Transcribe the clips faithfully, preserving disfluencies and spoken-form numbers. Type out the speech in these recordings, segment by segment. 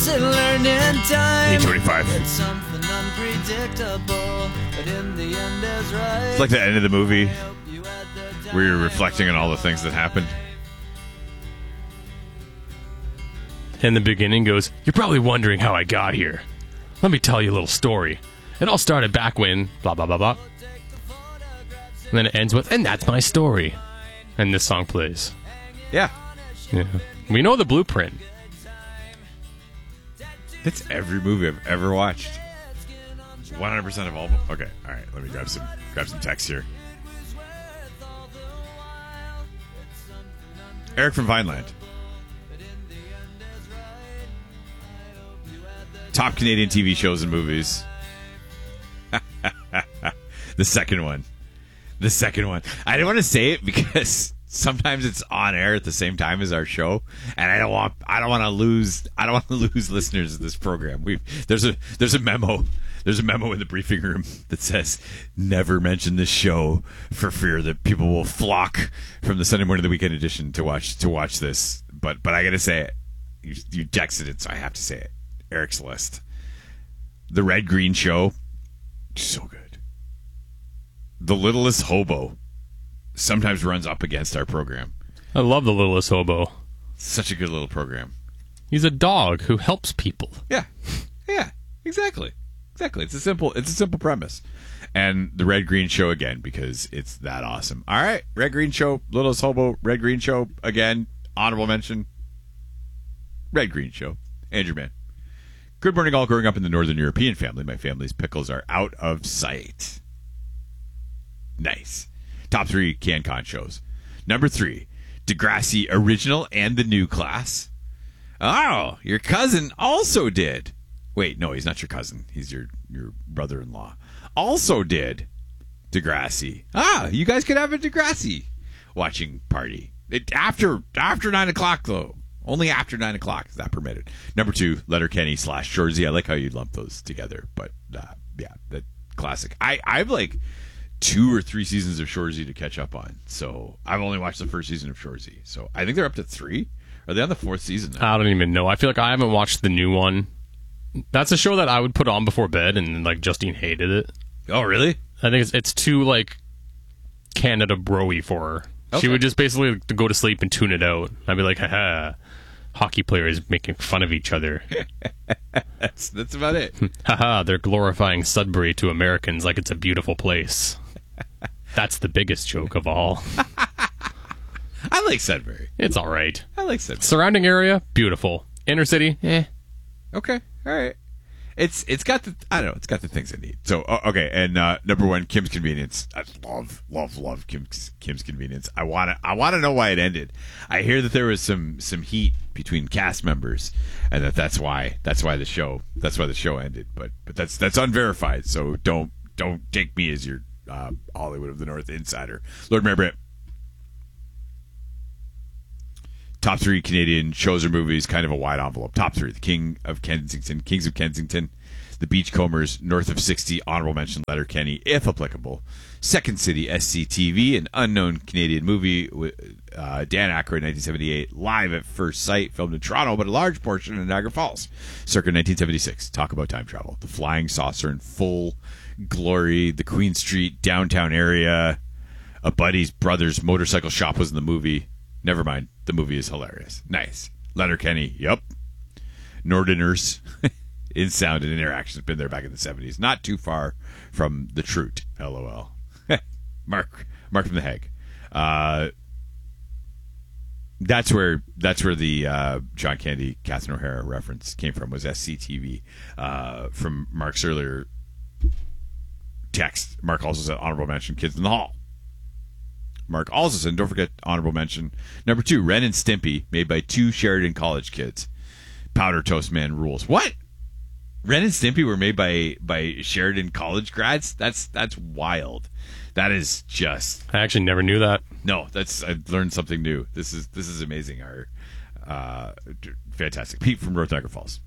lesson learned in time. eight twenty-five. It's something unpredictable, but in the end is right. It's like the end of the movie where you're reflecting on all the things that happened. And the beginning goes, "You're probably wondering how I got here. Let me tell you a little story. It all started back when blah, blah, blah, blah." And then it ends with, "And that's my story." And this song plays. Yeah. Yeah. We know the blueprint. That's every movie I've ever watched. one hundred percent of all. Okay, all right. Let me grab some grab some text here. Eric from Vineland. Top Canadian T V shows and movies. The second one. The second one. I don't want to say it because sometimes it's on air at the same time as our show, and I don't want I don't want to lose I don't want to lose listeners of this program. We there's a there's a memo there's a memo in the briefing room that says never mention this show for fear that people will flock from the Sunday morning the weekend edition to watch to watch this. But but I got to say it. You, you texted it, so I have to say it. Eric's List. The Red Green Show. So good. The Littlest Hobo sometimes runs up against our program. I love The Littlest Hobo. Such a good little program. He's a dog who helps people. Yeah. Yeah, exactly. Exactly. It's a simple it's a simple premise. And the Red Green Show again because it's that awesome. All right, Red Green Show, Littlest Hobo, Red Green Show again, honorable mention. Red Green Show. Andrew Mann. Good morning, all. Growing up in the Northern European family, my family's pickles are out of sight. Nice. Top three CanCon shows. Number three, Degrassi Original and the New Class. Oh, your cousin also did. Wait, no, he's not your cousin. He's your, your brother-in-law. Also did Degrassi. Ah, you guys could have a Degrassi watching party. It, after after nine o'clock, though. Only after nine o'clock is that permitted. Number two, Letterkenny slash Shoresy. I like how you lump those together. But, uh, yeah, that classic. I, I've like two or three seasons of Shoresy to catch up on. So I've only watched the first season of Shoresy. So I think they're up to three. Are they on the fourth season now? I don't even know. I feel like I haven't watched the new one. That's a show that I would put on before bed, and like Justine hated it. Oh, really? I think it's it's too like Canada bro-y for her. Okay. She would just basically like, go to sleep and tune it out. I'd be like, haha, hockey players making fun of each other. that's that's about it. Haha, they're glorifying Sudbury to Americans like it's a beautiful place. That's the biggest joke of all. I like Sudbury. It's all right. I like Sudbury. Surrounding area, beautiful. Inner city, eh. Okay, all right. It's it's got the I don't know. It's got the things I need. So uh, okay, and uh, number one, Kim's Convenience. I love love love Kim's Kim's Convenience. I want to I want to know why it ended. I hear that there was some some heat between cast members, and that that's why that's why the show that's why the show ended. But but that's that's unverified. So don't don't take me as your uh, Hollywood of the North insider. Lord Mayor Britt. Top three Canadian shows or movies, kind of a wide envelope. Top three, The King of Kensington, Kings of Kensington, The Beachcombers, North of sixty, honorable mention, Letterkenny, if applicable. Second City, S C T V, an unknown Canadian movie with uh, Dan Aykroyd, nineteen seventy-eight, Live at First Sight, filmed in Toronto, but a large portion in Niagara Falls. Circa nineteen seventy-six, talk about time travel. The Flying Saucer in full glory, the Queen Street downtown area, a buddy's brother's motorcycle shop was in the movie. Never mind. The movie is hilarious. Nice. Letterkenny. Yep. Northerners. In sound and interaction. Been there back in the seventies. Not too far from the Truth. LOL. Mark. Mark from the Hague. Uh, that's where that's where the uh, John Candy, Catherine O'Hara reference came from. Was S C T V. Uh, from Mark's earlier text. Mark also said honorable mention Kids in the Hall. Mark also said, don't forget honorable mention. Number two, Ren and Stimpy, made by two Sheridan College kids. Powder Toast Man rules. What? Ren and Stimpy were made by by Sheridan College grads? That's that's wild. That is just. I actually never knew that. No, that's I learned something new. This is this is amazing. Our uh, fantastic. Pete from North Niagara Falls.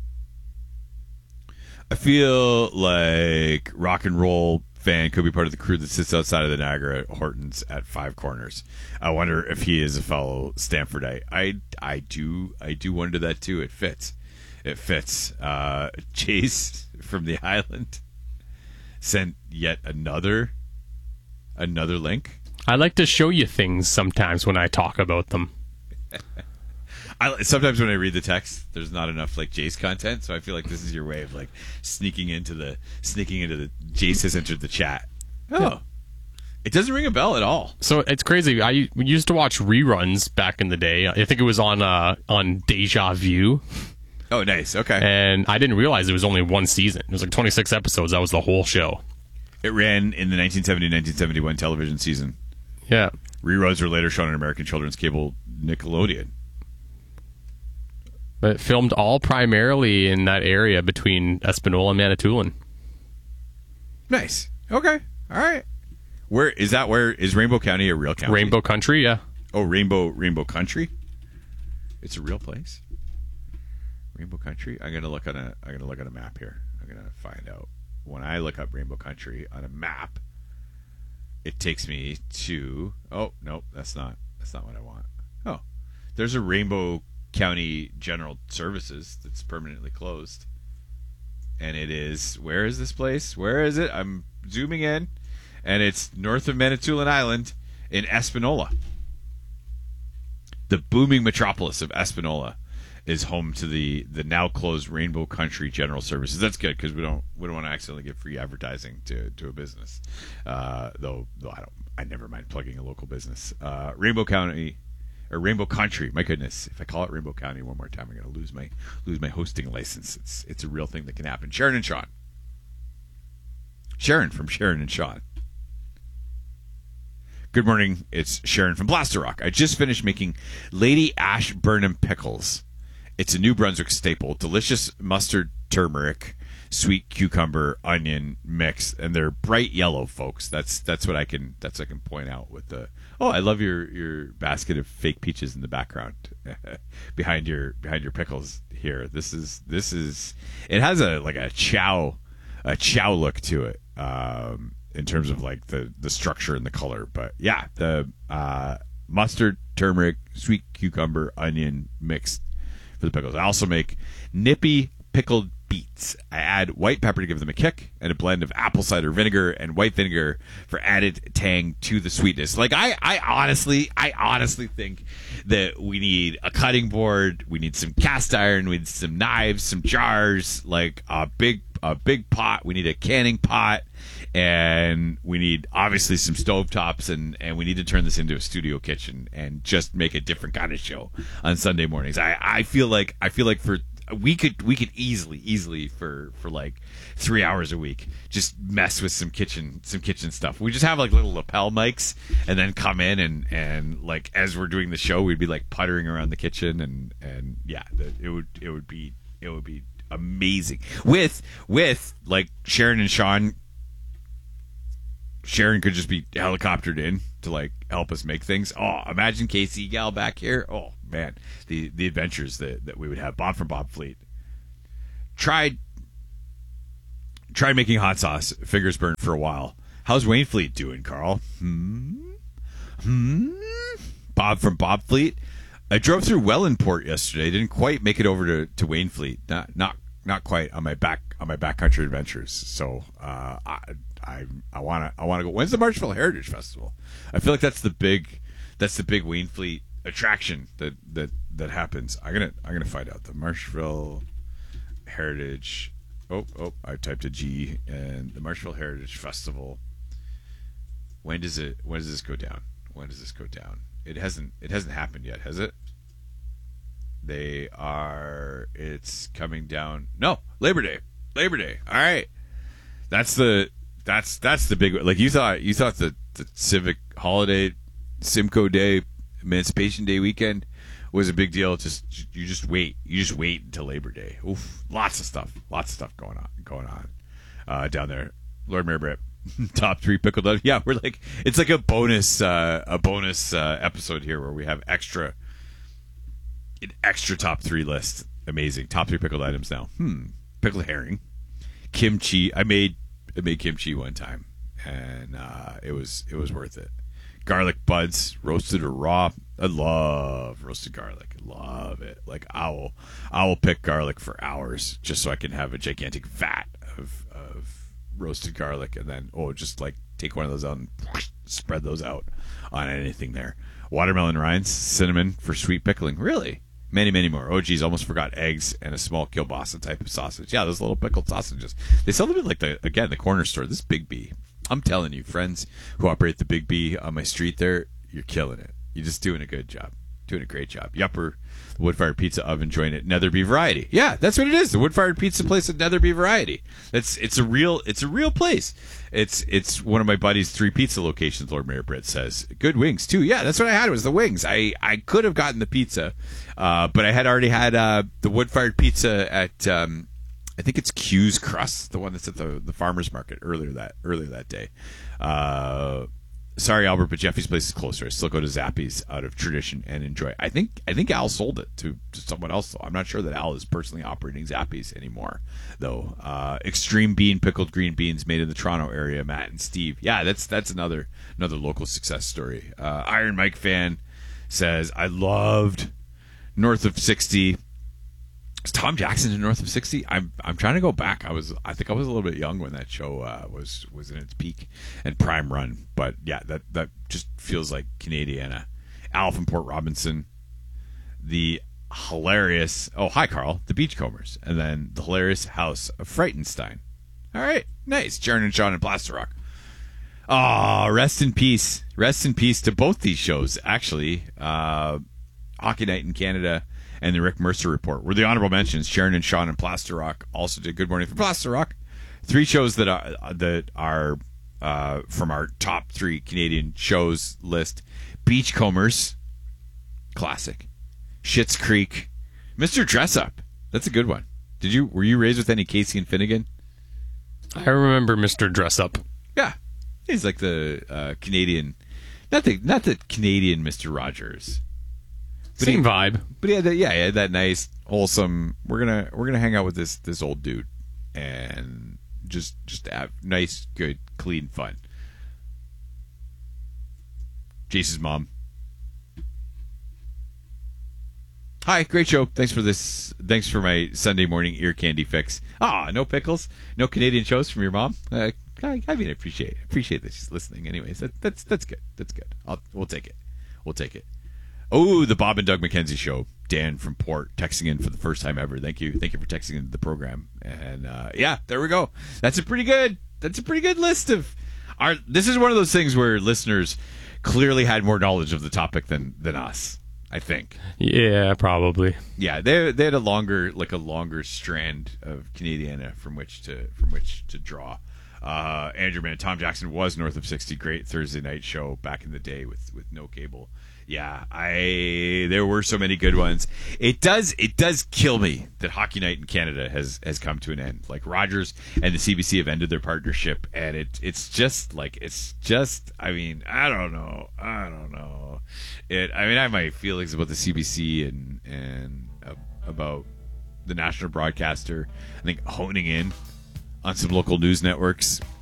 I feel like rock and roll fan could be part of the crew that sits outside of the Niagara Hortons at Five Corners. I wonder if he is a fellow Stanfordite. I I do I do wonder that too. It fits. it fits. Uh, Chase from the island sent yet another another link. I like to show you things sometimes when I talk about them. I, sometimes when I read the text, there's not enough like Jace content, so I feel like this is your way of like sneaking into the sneaking into the Jace has entered the chat. Oh, yeah. It doesn't ring a bell at all. So it's crazy. I used to watch reruns back in the day. I think it was on uh, on Deja Vu. Oh, nice. Okay. And I didn't realize it was only one season. It was like twenty-six episodes. That was the whole show. It ran in the nineteen seventy to nineteen seventy-one television season. Yeah. Reruns were later shown on American children's cable Nickelodeon. But it filmed all primarily in that area between Espanola and Manitoulin. Nice. Okay. All right. Where is that? Where is Rainbow County a real county? Rainbow Country, yeah. Oh, Rainbow Rainbow Country. It's a real place. Rainbow Country. I'm gonna look on a. I'm gonna look at a map here. I'm gonna find out. When I look up Rainbow Country on a map, it takes me to. Oh no, that's not. That's not what I want. Oh, there's a Rainbow County General Services that's permanently closed, and it is. Where is this place? Where is it? I'm zooming in. And it's north of Manitoulin Island in Espanola. The booming metropolis of Espanola is home to the, the now closed Rainbow Country General Services. That's good because we don't we don't want to accidentally give free advertising to, to a business. Uh, though though I don't I never mind plugging a local business. Uh, Rainbow County or Rainbow Country. My goodness, if I call it Rainbow County one more time, I'm going to lose my lose my hosting license. It's it's a real thing that can happen. Sharon and Sean. Sharon from Sharon and Sean. Good morning, it's Sharon from Blaster Rock. I just finished making Lady Ashburnham pickles. It's a New Brunswick staple. Delicious mustard, turmeric, sweet cucumber, onion mix, and they're bright yellow, folks. That's that's what I can that's what I can point out with the. Oh, I love your, your basket of fake peaches in the background behind your behind your pickles here. This is this is it has a like a chow a chow look to it. Um, in terms of like the, the structure and the color. But yeah, the uh, mustard, turmeric, sweet cucumber, onion mixed for the pickles. I also make nippy pickled beets. I add white pepper to give them a kick and a blend of apple cider vinegar and white vinegar for added tang to the sweetness. Like I, I honestly, I honestly think that we need a cutting board. We need some cast iron. We need some knives, some jars, like a big, a big pot. We need a canning pot. And we need obviously some stovetops, and, and we need to turn this into a studio kitchen and just make a different kind of show on Sunday mornings. I, I feel like I feel like for we could we could easily easily for, for like three hours a week just mess with some kitchen some kitchen stuff. We just have like little lapel mics and then come in and, and like as we're doing the show we'd be like puttering around the kitchen and, and yeah the, it would it would be it would be amazing with with like Sharon and Sean. Sharon could just be helicoptered in to like help us make things. Oh, imagine Casey Gal back here. Oh man, the the adventures that, that we would have. Bob from Bob Fleet tried tried making hot sauce. Fingers burned for a while. How's Wayne Fleet doing, Carl? Hmm. Hmm. Bob from Bob Fleet. I drove through Wellandport yesterday. Didn't quite make it over to, to Wayne Fleet. Not not not quite on my back on my backcountry adventures. So uh, I. I I want to I want to go. When's the Marshville Heritage Festival? I feel like that's the big that's the big Wayne Fleet attraction that, that, that happens. I'm gonna I'm gonna find out the Marshville Heritage. Oh oh I typed a G and the Marshville Heritage Festival. When does it when does this go down? When does this go down? It hasn't it hasn't happened yet, has it? They are it's coming down. No, Labor Day. Labor Day. All right. That's the That's that's the big like you thought you thought the, the civic holiday Simcoe Day Emancipation Day weekend was a big deal. Just you just wait you just wait until Labor Day. Oof, lots of stuff, lots of stuff going on going on uh, down there. Lord Mayor Brett, top three pickled onions. Yeah, we're like it's like a bonus uh, a bonus uh, episode here where we have extra an extra top three list. Amazing top three pickled items now. Hmm, pickled herring, kimchi. I made. I made kimchi one time, and uh, it was it was worth it. Garlic buds, roasted or raw. I love roasted garlic. Love it. Like I will, I will pick garlic for hours just so I can have a gigantic vat of of roasted garlic, and then oh, just like take one of those out and spread those out on anything there. Watermelon rinds, cinnamon for sweet pickling. Really? Many, many more. Oh, geez, almost forgot eggs and a small kielbasa type of sausage. Yeah, those little pickled sausages. They sell them at, like, the again, the corner store. This Big B. I'm telling you, friends who operate the Big B on my street there, you're killing it. You're just doing a good job. Doing a great job. Yupper, the wood-fired pizza oven joint at Netherby Variety. Yeah, that's what it is. The wood-fired pizza place at Netherby Variety. It's it's a real it's a real place. It's it's one of my buddy's three pizza locations. Lord Mayor Britt says good wings too. Yeah, that's what I had. Was the wings. I, I could have gotten the pizza, uh, but I had already had uh, the wood-fired pizza at um, I think it's Q's Crust, the one that's at the the farmers market earlier that earlier that day. Uh, Sorry, Albert, but Jeffy's place is closer. I still go to Zappy's out of tradition and enjoy. I think I think Al sold it to, to someone else, though. I'm not sure that Al is personally operating Zappy's anymore, though. Uh, Extreme Bean pickled green beans made in the Toronto area. Matt and Steve. Yeah, that's that's another another local success story. Uh, Iron Mike fan says I loved North of sixty. Is Tom Jackson in North of sixty? I'm I'm trying to go back. I was I think I was a little bit young when that show uh, was was in its peak and prime run. But yeah, that that just feels like Canadiana. Al from Port Robinson, the hilarious oh hi Carl, the Beachcombers, and then the hilarious House of Frightenstein. All right, nice. Jaron and Sean and Plaster Rock. Ah, rest in peace. Rest in peace to both these shows. Actually, uh, Hockey Night in Canada and the Rick Mercer Report were the honorable mentions. Sharon and Sean and Plaster Rock also did Good Morning for Plaster Rock. Three shows that are that are uh, from our top three Canadian shows list: Beachcombers, classic; Schitt's Creek, Mister Dress Up. That's a good one. Did you were you raised with any Casey and Finnegan? I remember Mister Dress Up. Yeah, he's like the uh, Canadian, not the not the Canadian Mister Rogers. But Same he, vibe. But yeah, yeah, he had that nice, wholesome. We're gonna we're gonna hang out with this this old dude and just just have nice, good, clean fun. Jace's mom. Hi, great show. Thanks for this. Thanks for my Sunday morning ear candy fix. Ah, no pickles, no Canadian shows from your mom. Uh, I, I mean, I appreciate appreciate that she's listening. Anyways, that, that's that's good. That's good. I'll, we'll take it. We'll take it. Oh, the Bob and Doug McKenzie show. Dan from Port texting in for the first time ever. Thank you. Thank you for texting into the program. And uh, yeah, there we go. That's a pretty good. That's a pretty good list of our. This is one of those things where listeners clearly had more knowledge of the topic than than us. I think. Yeah, probably. Yeah, they they had a longer like a longer strand of Canadiana from which to from which to draw. Uh, Andrew Man, Tom Jackson was North of sixty. Great Thursday night show back in the day with with no cable. Yeah, I there were so many good ones. It does it does kill me that Hockey Night in Canada has, has come to an end. Like Rogers and the C B C have ended their partnership, and it it's just like it's just I mean I don't know I don't know it. I mean I have my feelings about the C B C and and uh, about the national broadcaster. I think honing in on some local news networks